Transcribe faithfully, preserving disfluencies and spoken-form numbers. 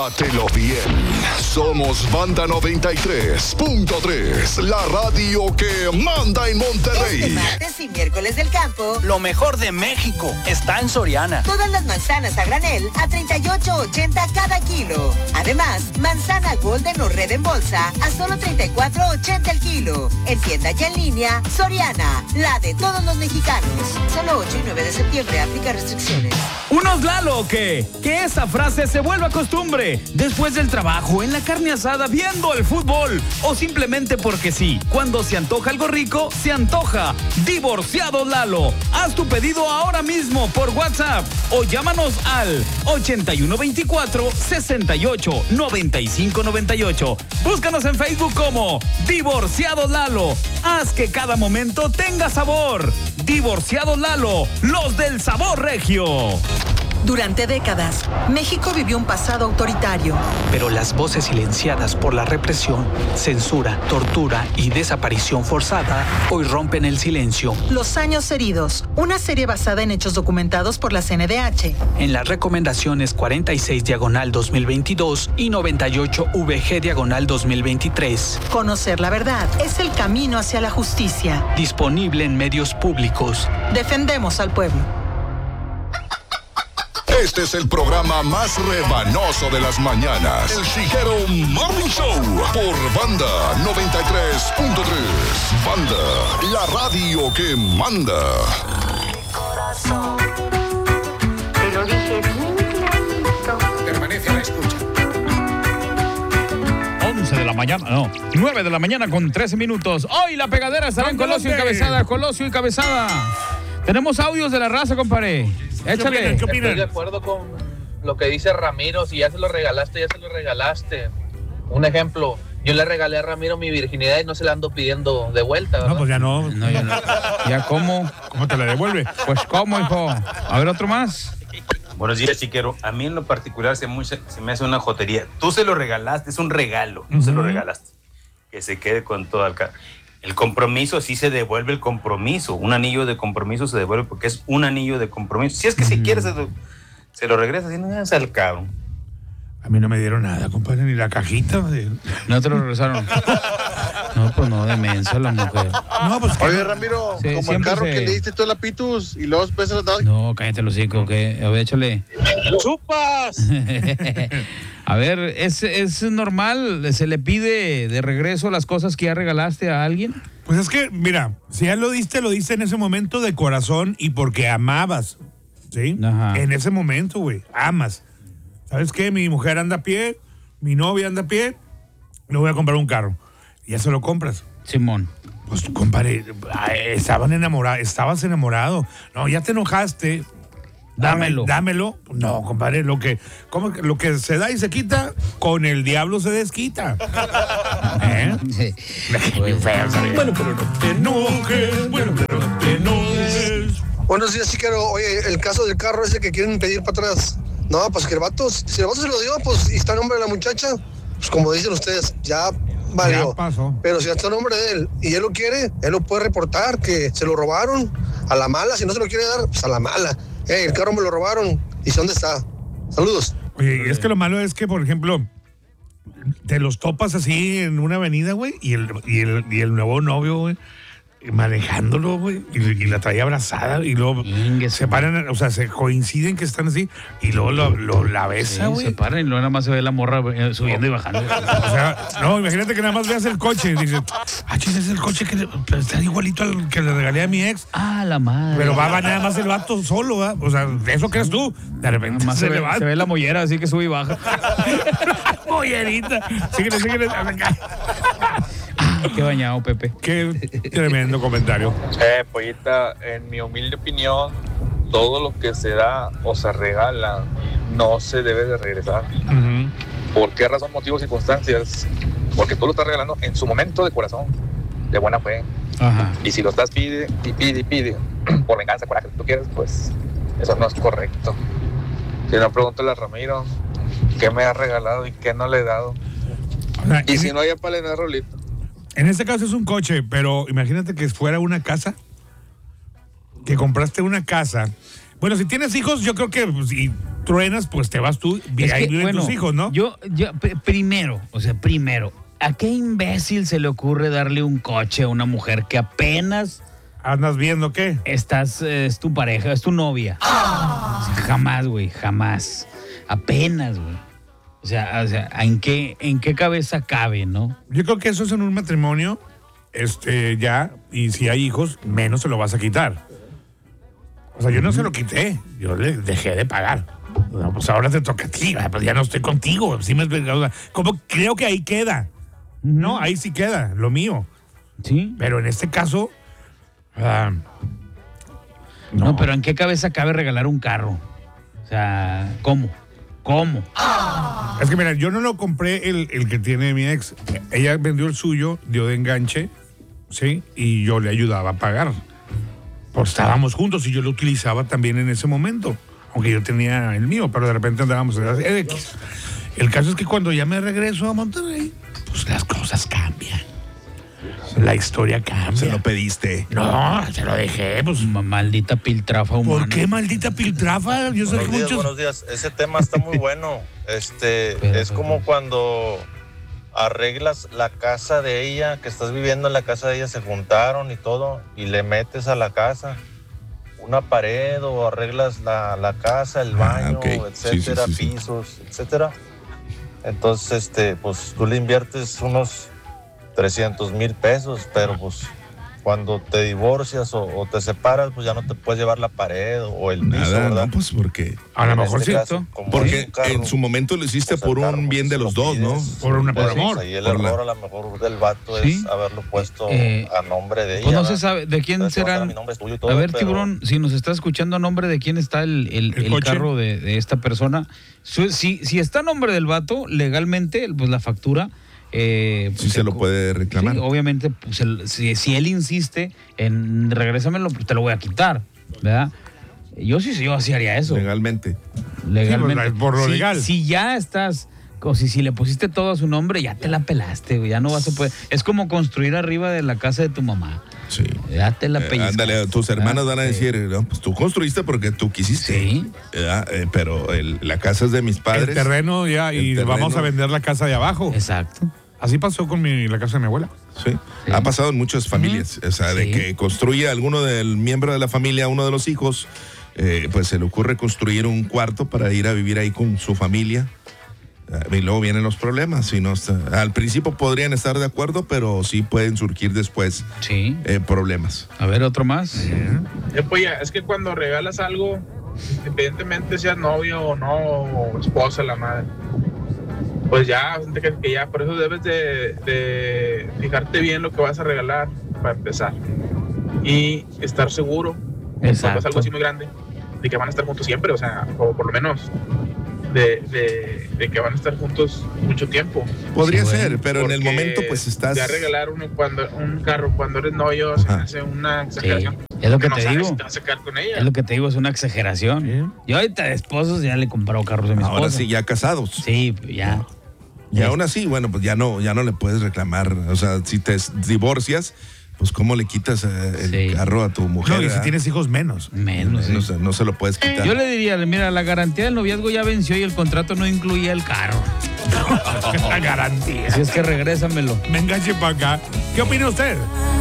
Pásatelo bien. Somos Banda noventa y tres punto tres, la radio que manda en Monterrey. Este martes y miércoles del campo, lo mejor de México está en Soriana. Todas las manzanas a granel a treinta y ocho ochenta cada kilo. Además, manzana Golden o Red en bolsa a solo treinta y cuatro ochenta el kilo. En tienda y en línea, Soriana, la de todos los mexicanos. Solo ocho y nueve de septiembre, aplica restricciones. ¿Unos Lalo o qué? Que esa frase se vuelva costumbre. Después del trabajo, en la carne asada, viendo el fútbol o simplemente porque sí. Cuando se antoja algo rico, se antoja Divorciados Lalo. Haz tu pedido ahora mismo por WhatsApp o llámanos al ochenta y uno veinticuatro, sesenta y ocho, noventa y cinco noventa y ocho. Búscanos en Facebook como Divorciados Lalo. Haz que cada momento tenga sabor. Divorciados Lalo, los del sabor regio. Durante décadas, México vivió un pasado autoritario. Pero las voces silenciadas por la represión, censura, tortura y desaparición forzada hoy rompen el silencio. Los años heridos, una serie basada en hechos documentados por la C N D H. En las recomendaciones cuarenta y seis diagonal dos mil veintidós y noventa y ocho V G diagonal dos mil veintitrés. Conocer la verdad es el camino hacia la justicia. Disponible en medios públicos. Defendemos al pueblo. Este es el programa más rebanoso de las mañanas. El Chijero Morning Show por Banda noventa y tres punto tres. Banda, la radio que manda. Corazón, te lo dije bien clarito. Permanece a la escucha. once de la mañana, no, nueve de la mañana con trece minutos. Hoy la pegadera estará en Colosio y Cabezada, Colosio y Cabezada. Tenemos audios de la raza, compadre. Échale. ¿Qué opinan? Estoy de acuerdo con lo que dice Ramiro. Si ya se lo regalaste, ya se lo regalaste. Un ejemplo, yo le regalé a Ramiro mi virginidad y no se la ando pidiendo de vuelta, ¿verdad? No, pues ya no. No, ya no. ¿Ya cómo? ¿Cómo te la devuelve? Pues cómo, hijo. A ver, otro más. Buenos días, Chiquero. A mí en lo particular se, muy, se me hace una jotería. Tú se lo regalaste, es un regalo. Tú uh-huh. se lo regalaste. Que se quede con todo el carro. El compromiso, sí se devuelve el compromiso. Un anillo de compromiso se devuelve porque es un anillo de compromiso. Si es que uh-huh. si quieres, se lo, se lo regresa. Si no, es al cabrón. A mí no me dieron nada, compadre, ni la cajita. ¿No te lo regresaron? No, pues no, de mensa la mujer. No, pues oye, no. Ramiro, sí, como el carro se... que le diste tú a la Pitus y luego después se lo das. No, cállate los hocico, que a ver, échale. ¡Chupas! A ver, ¿es, ¿es normal? ¿Se le pide de regreso las cosas que ya regalaste a alguien? Pues es que, mira, si ya lo diste, lo diste en ese momento de corazón y porque amabas, ¿sí? Ajá. En ese momento, güey, amas. ¿Sabes qué? Mi mujer anda a pie, mi novia anda a pie, le voy a comprar un carro. Y ya se lo compras. Simón. Pues, compadre, estaban enamorados, estabas enamorado. No, ya te enojaste. Dámelo. Dámelo. No, compadre, lo que, ¿cómo, lo que se da y se quita, con el diablo se desquita. ¿Eh? Sí. Pues, bueno, pero no te enojes, bueno, pero no te enojes. Buenos días, Chiquero. Oye, el caso del carro ese que quieren pedir para atrás. No, pues que el vato, si el vato se lo dio, pues, y está el nombre de la muchacha, pues como dicen ustedes, ya valió. Ya pasó. Pero si está el nombre de él y él lo quiere, él lo puede reportar, que se lo robaron a la mala. Si no se lo quiere dar, pues a la mala. Hey, el carro me lo robaron. ¿Y dónde está? Saludos. Oye, es que lo malo es que, por ejemplo, te los topas así en una avenida, güey, y el, y el, y el nuevo novio, güey, manejándolo, güey, y, y la traía abrazada, y luego Ingue, se paran, o sea, se coinciden que están así, y luego lo, lo, la besa, güey. Sí, se paran y luego nada más se ve la morra subiendo no. y bajando. O sea, no, imagínate que nada más veas el coche y dices, ah, chis, es el coche que le, está igualito al que le regalé a mi ex. Ah, la madre. Pero va, va nada más el vato solo, ¿va? O sea, ¿eso crees tú? De repente se, se, ve, levanta. Se ve la mollera, así que sube y baja. Mollerita. Síguele, síguele. Qué bañado, Pepe. Qué tremendo comentario. Eh, Pollita, en mi humilde opinión, todo lo que se da o se regala no se debe de regresar. Uh-huh. ¿Por qué razón, motivos, circunstancias? Porque tú lo estás regalando en su momento de corazón, de buena fe. Ajá. Y si lo estás pide y pide y pide por venganza, coraje, que tú quieras, pues eso no es correcto. Si no, pregúntale a Ramiro qué me ha regalado y qué no le he dado. O sea, y si no, ya para leer rolito. En este caso es un coche, pero imagínate que fuera una casa, que compraste una casa. Bueno, si tienes hijos, yo creo que pues, y truenas, pues te vas tú y Es ahí que, viven bueno, tus hijos, ¿no? Yo, yo, pr- primero, o sea, primero, ¿a qué imbécil se le ocurre darle un coche a una mujer que apenas ¿Andas viendo qué? estás, eh, es tu pareja, es tu novia? Jamás, güey, jamás. Apenas, güey. O sea, o sea, ¿en qué, en qué cabeza cabe, no? Yo creo que eso es en un matrimonio, este, ya, y si hay hijos, menos se lo vas a quitar. O sea, yo no se lo quité, yo le dejé de pagar. No, pues ahora te toca a ti, ah, pues ya no estoy contigo. Sí me, o sea, como creo que ahí queda. No, ahí sí queda, lo mío. Sí. Pero en este caso, ah, No. no. pero ¿en qué cabeza cabe regalar un carro? O sea, ¿cómo? ¿Cómo? Es que mira, yo no lo compré el, el que tiene mi ex. Ella vendió el suyo, dio de enganche, ¿sí? Y yo le ayudaba a pagar. Pues estábamos juntos y yo lo utilizaba también en ese momento. Aunque yo tenía el mío, pero de repente andábamos en la X. El caso es que cuando ya me regreso a Monterrey, pues las cosas cambian. La historia cambia. Se lo pediste. No, se lo dejé, pues. Ma- Maldita piltrafa humana. ¿Por qué maldita piltrafa? Yo sé que Buenos días, muchos. buenos días. Ese tema está muy bueno. Este, Pero, es como pero. cuando arreglas la casa de ella, que estás viviendo en la casa de ella, se juntaron y todo, y le metes a la casa una pared o arreglas la, la casa, el baño, ok. Sí, etcétera, sí, sí, sí. pisos, etcétera. Entonces, este, pues tú le inviertes unos trescientos mil pesos, pero pues cuando te divorcias o, o te separas, pues ya no te puedes llevar la pared o el piso, Nada, ¿verdad? no, pues porque. A lo En mejor este sí. caso, como Porque es un carro, en su momento lo hiciste pues, por el carro, un bien pues, de si los lo dos, ¿no? pides, Por una- por pues, amor. Ahí el Por la- error a lo mejor del vato Sí. es haberlo puesto Eh, a nombre de ella. Pues no se ¿verdad? sabe de quién Entonces, ahora serán. mi nombre es tuyo y todo, A ver, pero- Tiburón, si nos está escuchando a nombre de quién está el, el- ¿El el coche? carro de, de esta persona. Su- Si, si está a nombre del vato, legalmente, pues la factura. Eh, Sí se lo puede reclamar. Sí, obviamente, pues el- si, si él insiste en regrésamelo, pues te lo voy a quitar, ¿verdad? Yo sí, yo sí haría eso. Legalmente. Legalmente. Sí, pues, por lo Si- legal. Si ya estás, o si, si le pusiste todo a su nombre, ya te la pelaste, güey, ya no vas a poder. Es como construir arriba de la casa de tu mamá. Sí. Ya te la Eh, pellizcaste. ándale, tus hermanos van a Sí. decir, no, pues tú construiste porque tú quisiste. Sí. ¿Verdad? Eh, pero el- la casa es de mis padres. El terreno ya, y El terreno. vamos a vender la casa de abajo. Exacto. Así pasó con mi, la casa de mi abuela. Sí. Sí. Ha pasado en muchas familias. O sea, de Sí. que construye alguno del miembro de la familia, uno de los hijos, eh, pues se le ocurre construir un cuarto para ir a vivir ahí con su familia. Eh, Y luego vienen los problemas. Y no está- al principio podrían estar de acuerdo, pero sí pueden surgir después Sí. eh, problemas. A ver, otro más. Eh, pues ya, es que cuando regalas algo, independientemente seas novio o no, o esposa, la madre, pues ya, que, que ya, por eso debes de, de fijarte bien lo que vas a regalar para empezar. Y estar seguro, cuando es Exacto. algo así muy grande, de que van a estar juntos siempre, o sea, o por lo menos de, de, de que van a estar juntos mucho tiempo. Podría Sí, ser, bueno, pero en el Porque momento pues estás... Ya regalar uno cuando, un carro cuando eres novio se me Ajá. hace una Sí. exageración. Es lo que no te sabes digo. si te vas a quedar con ella. Es lo que te digo, es una exageración. Yo ahorita de esposos ya le he comprado carros a mi esposa. Ahora sí, ya casados. Sí, ya. Y aún así, bueno, pues ya no, ya no le puedes reclamar. O sea, si te divorcias, pues cómo le quitas eh, el Sí. carro a tu mujer. No, y si ¿verdad? tienes hijos, menos. Menos. no, sí. se, no se lo puedes quitar. Yo le diría, mira, la garantía del noviazgo ya venció y el contrato no incluía el carro. La garantía. Así es que regrésamelo. Me enganche para acá. ¿Qué opina usted?